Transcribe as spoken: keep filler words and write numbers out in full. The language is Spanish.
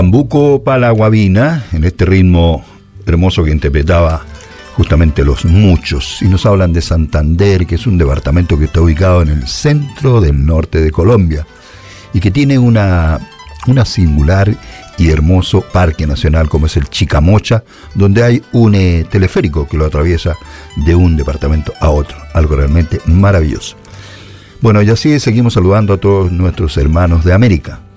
Bambuco Palaguabina, en este ritmo hermoso que interpretaba justamente Los Muchos, y nos hablan de Santander, que es un departamento que está ubicado en el centro del norte de Colombia y que tiene una, una singular y hermoso parque nacional como es el Chicamocha, donde hay un eh, teleférico que lo atraviesa de un departamento a otro, algo realmente maravilloso. Bueno, y así seguimos saludando a todos nuestros hermanos de América.